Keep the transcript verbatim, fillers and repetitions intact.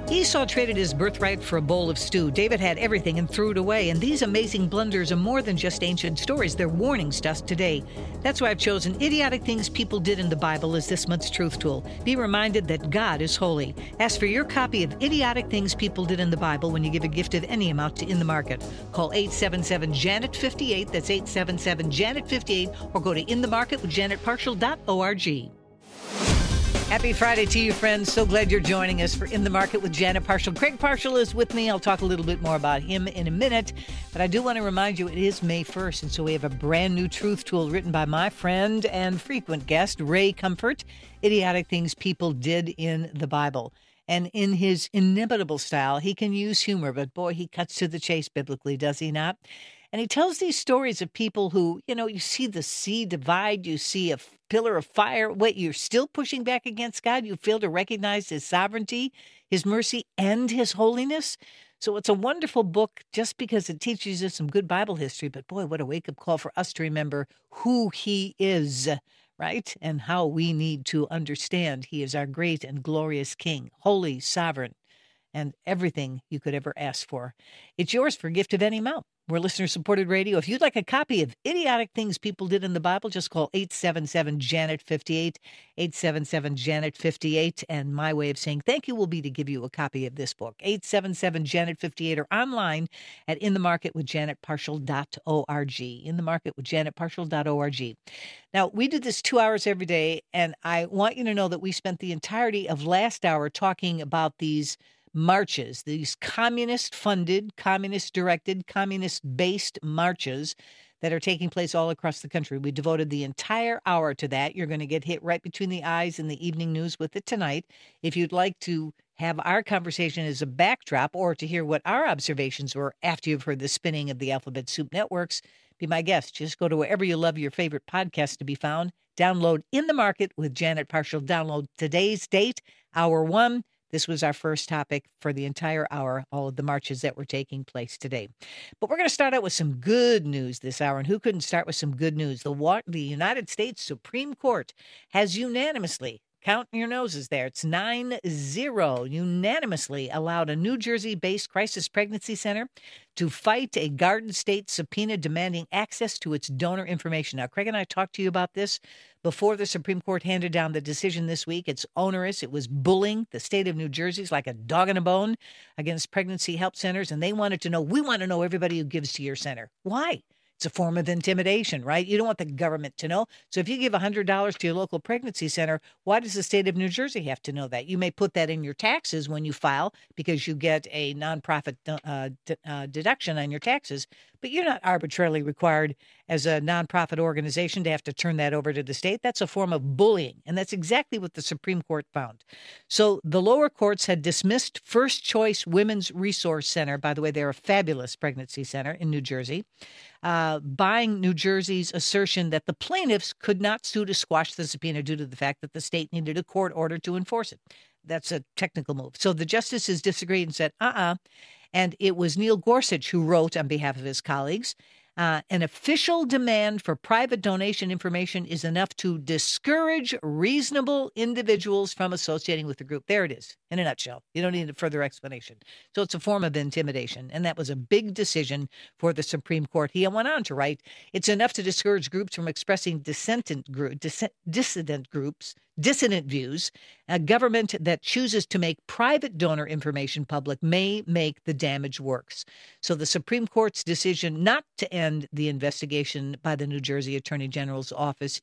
Esau traded his birthright for a bowl of stew. David had everything and threw it away. And these amazing blunders are more than just ancient stories. They're warnings to us today. That's why I've chosen Idiotic Things People Did in the Bible as this month's truth tool. Be reminded that God is holy. Ask for your copy of Idiotic Things People Did in the Bible when you give a gift of any amount to In the Market. Call eight seven seven, Janet fifty-eight. That's eight seven seven, Janet fifty-eight. Or go to in the market with janet parshall dot org. Happy Friday to you, friends. So glad you're joining us for In the Market with Janet Parshall. Craig Parshall is with me. I'll talk a little bit more about him in a minute. But I do want to remind you it is May first, and so we have a brand new truth tool written by my friend and frequent guest, Ray Comfort, Idiotic Things People Did in the Bible. And in his inimitable style, he can use humor, but boy, he cuts to the chase biblically, does he not? And he tells these stories of people who, you know, you see the sea divide, you see a pillar of fire. Wait, you're still pushing back against God? You fail to recognize his sovereignty, his mercy, and his holiness? So it's a wonderful book just because it teaches us some good Bible history. But boy, what a wake-up call for us to remember who he is, right? And how we need to understand he is our great and glorious King, holy, sovereign, and everything you could ever ask for. It's yours for a gift of any amount. We're listener-supported radio. If you'd like a copy of Idiotic Things People Did in the Bible, just call eight seven seven, Janet fifty-eight, eight seven seven, Janet fifty-eight. And my way of saying thank you will be to give you a copy of this book, eight seven seven, Janet fifty-eight, or online at in the market with janet parshall dot org, in the market with janet parshall dot org. Now, we do this two hours every day, and I want you to know that we spent the entirety of last hour talking about these marches, these communist-funded, communist-directed, communist-based marches that are taking place all across the country. We devoted the entire hour to that. You're going to get hit right between the eyes in the evening news with it tonight. If you'd like to have our conversation as a backdrop or to hear what our observations were after you've heard the spinning of the Alphabet Soup Networks, be my guest. Just go to wherever you love your favorite podcast to be found. Download In the Market with Janet Parshall. Download today's date, hour one. This was our first topic for the entire hour, all of the marches that were taking place today. But we're going to start out with some good news this hour. And who couldn't start with some good news? The, the United States Supreme Court has unanimously, count your noses there, it's nine zero, unanimously allowed a New Jersey-based crisis pregnancy center to fight a Garden State subpoena demanding access to its donor information. Now, Craig and I talked to you about this before the Supreme Court handed down the decision this week. It's onerous. It was bullying the state of New Jersey's like a dog in a bone against pregnancy help centers. And they wanted to know, we want to know everybody who gives to your center. Why? It's a form of intimidation, right? You don't want the government to know. So if you give one hundred dollars to your local pregnancy center, why does the state of New Jersey have to know that? You may put that in your taxes when you file because you get a nonprofit uh, d- uh, deduction on your taxes, but you're not arbitrarily required as a nonprofit organization to have to turn that over to the state. That's a form of bullying, and that's exactly what the Supreme Court found. So the lower courts had dismissed First Choice Women's Resource Center. By the way, they're a fabulous pregnancy center in New Jersey, uh, buying New Jersey's assertion that the plaintiffs could not sue to squash the subpoena due to the fact that the state needed a court order to enforce it. That's a technical move. So the justices disagreed and said, uh-uh. And it was Neil Gorsuch who wrote on behalf of his colleagues, Uh, an official demand for private donation information is enough to discourage reasonable individuals from associating with the group. There it is, in a nutshell. You don't need a further explanation. So it's a form of intimidation, and that was a big decision for the Supreme Court. He went on to write, it's enough to discourage groups from expressing dissentant group, dis- dissident groups, dissident views. A government that chooses to make private donor information public may make the damage worse. So the Supreme Court's decision not to end the investigation by the New Jersey Attorney General's office